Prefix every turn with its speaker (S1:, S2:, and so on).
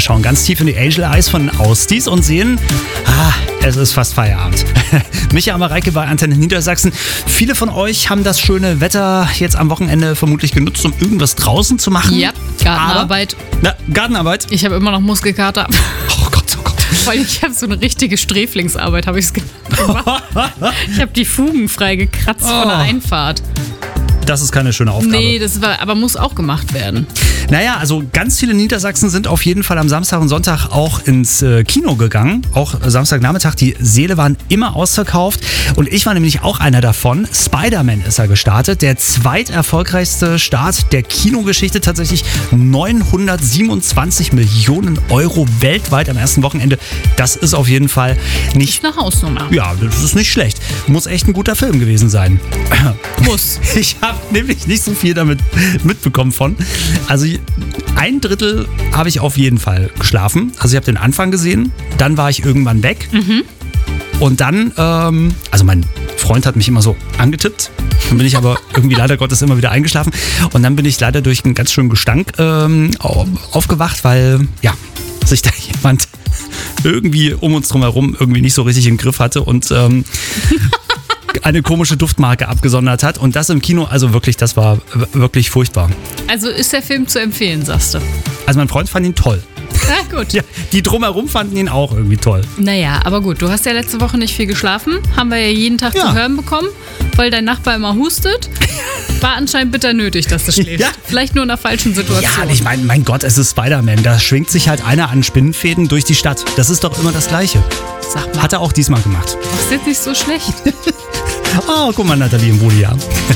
S1: schauen ganz tief in die Angel Eyes von Austis und sehen, es ist fast Feierabend. Micha Mareike bei Antenne Niedersachsen. Viele von euch haben das schöne Wetter jetzt am Wochenende vermutlich genutzt, um irgendwas draußen zu machen.
S2: Ja, Gartenarbeit.
S1: Gartenarbeit?
S2: Ich habe immer noch Muskelkater.
S1: Oh Gott, oh Gott.
S2: Weil ich habe so eine richtige Sträflingsarbeit, habe ich es gemacht. Ich habe die Fugen frei gekratzt von der Einfahrt.
S1: Das ist keine schöne Aufgabe.
S2: Nee, aber muss auch gemacht werden.
S1: Naja, also ganz viele Niedersachsen sind auf jeden Fall am Samstag und Sonntag auch ins Kino gegangen. Auch Samstagnachmittag. Die Säle waren immer ausverkauft. Und ich war nämlich auch einer davon. Spider-Man ist er gestartet. Der zweiterfolgreichste Start der Kinogeschichte. Tatsächlich 927 Millionen Euro weltweit am ersten Wochenende. Das ist auf jeden Fall nicht...
S2: Ist eine Hausnummer.
S1: Ja, das ist nicht schlecht. Muss echt ein guter Film gewesen sein.
S2: Muss.
S1: Ich habe nämlich nicht so viel damit mitbekommen von. Also 1/3 habe ich auf jeden Fall geschlafen. Also ich habe den Anfang gesehen, dann war ich irgendwann weg. Und dann, also mein Freund hat mich immer so angetippt. Dann bin ich aber irgendwie leider Gottes immer wieder eingeschlafen. Und dann bin ich leider durch einen ganz schönen Gestank aufgewacht, weil ja, sich da jemand irgendwie um uns drum herum irgendwie nicht so richtig im Griff hatte und eine komische Duftmarke abgesondert hat. Und das im Kino, also wirklich, das war wirklich furchtbar.
S2: Also ist der Film zu empfehlen, sagst du?
S1: Also mein Freund fand ihn toll.
S2: Ja, gut.
S1: Ja, die drumherum fanden ihn auch irgendwie toll.
S2: Naja, aber gut, du hast ja letzte Woche nicht viel geschlafen. Haben wir ja jeden Tag zu hören bekommen, weil dein Nachbar immer hustet. War anscheinend bitter nötig, dass du schläfst. Ja. Vielleicht nur in einer falschen Situation.
S1: Ja, ich meine, mein Gott, es ist Spider-Man. Da schwingt sich halt einer an Spinnenfäden durch die Stadt. Das ist doch immer das Gleiche.
S2: Sag mal.
S1: Hat er auch diesmal gemacht.
S2: Das ist jetzt nicht so schlecht.
S1: Oh, guck mal, Nathalie im Wohl, ja.